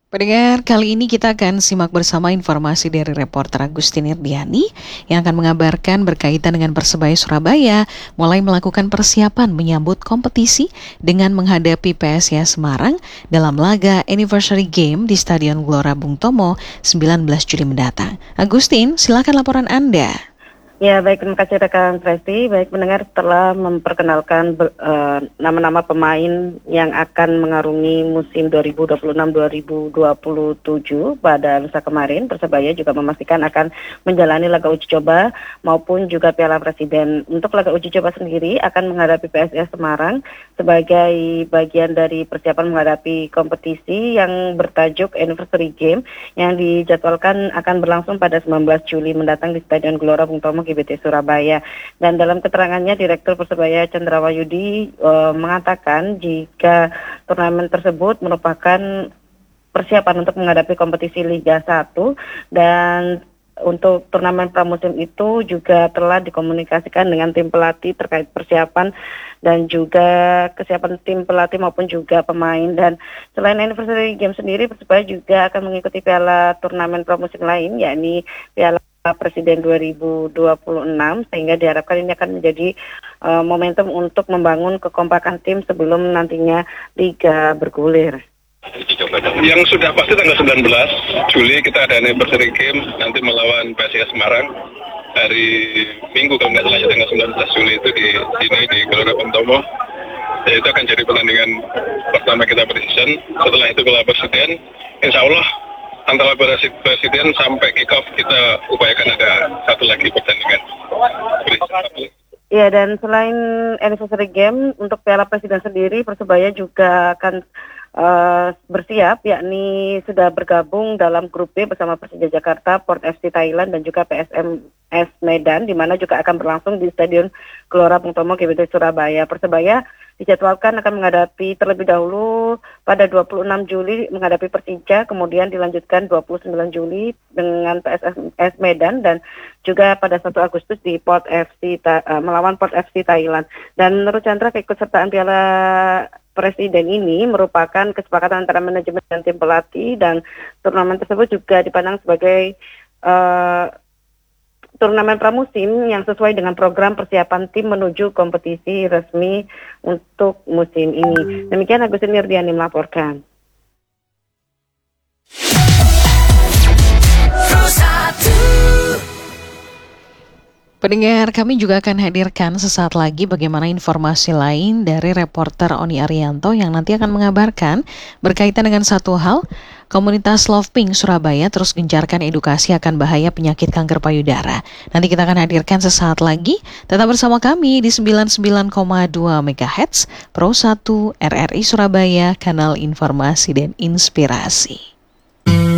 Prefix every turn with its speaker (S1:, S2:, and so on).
S1: Pendengar, kali ini kita akan simak bersama informasi dari reporter Agustin Irdiani yang akan mengabarkan berkaitan dengan Persebaya Surabaya mulai melakukan persiapan menyambut kompetisi dengan menghadapi PSIS Semarang dalam laga Anniversary Game di Stadion Gelora Bung Tomo 19 Juli mendatang. Agustin, silakan laporan Anda.
S2: Ya, baik, terima kasih rekan Presti. Baik, pendengar, telah memperkenalkan nama-nama pemain yang akan mengarungi musim 2026-2027 pada lusa kemarin. Persebaya juga memastikan akan menjalani laga uji coba maupun juga Piala Presiden. Untuk laga uji coba sendiri akan menghadapi PSIS Semarang sebagai bagian dari persiapan menghadapi kompetisi yang bertajuk Anniversary Game yang dijadwalkan akan berlangsung pada 19 Juli mendatang di Stadion Gelora Bung Tomo GBT Surabaya. Dan dalam keterangannya Direktur Persebaya Cendrawayudi mengatakan jika turnamen tersebut merupakan persiapan untuk menghadapi kompetisi Liga 1 dan untuk turnamen pramusim itu juga telah dikomunikasikan dengan tim pelatih terkait persiapan dan juga kesiapan tim pelatih maupun juga pemain. Dan selain Anniversary Game sendiri, Persebaya juga akan mengikuti piala turnamen pramusim lain, yakni Piala Presiden 2026, sehingga diharapkan ini akan menjadi momentum untuk membangun kekompakan tim sebelum nantinya Liga bergulir.
S3: Yang sudah pasti tanggal 19 Juli kita ada Anniversary Game nanti melawan PSIS Semarang hari Minggu kalau nggak salah tanggal 19 Juli itu di sini di Gelora Bung Tomo. Ya, itu akan jadi pertandingan pertama kita pre-season. Setelah itu Piala Presiden, insya Allah antara Presiden sampai kick-off kita upayakan ada satu lagi pertandingan.
S2: Ya, dan selain Anniversary Game untuk Piala Presiden sendiri, Persebaya juga akan bersiap, yakni sudah bergabung dalam grup B bersama Persija Jakarta, Port FC Thailand dan juga PSMS Medan, di mana juga akan berlangsung di Stadion Gelora Bung Tomo GBT Surabaya. Persebaya dijadwalkan akan menghadapi terlebih dahulu pada 26 Juli menghadapi Persija, kemudian dilanjutkan 29 Juli dengan PSMS Medan dan juga pada 1 Agustus di Port FC melawan Port FC Thailand. Dan menurut Chandra, keikutsertaan Piala Presiden ini merupakan kesepakatan antara manajemen dan tim pelatih, dan turnamen tersebut juga dipandang sebagai turnamen pramusim yang sesuai dengan program persiapan tim menuju kompetisi resmi untuk musim ini. Demikian Agustin Irdiani melaporkan.
S1: Pendengar, kami juga akan hadirkan sesaat lagi bagaimana informasi lain dari reporter Oni Arianto yang nanti akan mengabarkan berkaitan dengan satu hal, komunitas Love Pink Surabaya terus gencarkan edukasi akan bahaya penyakit kanker payudara. Nanti kita akan hadirkan sesaat lagi, tetap bersama kami di 99,2 MHz, Pro 1 RRI Surabaya, kanal informasi dan inspirasi.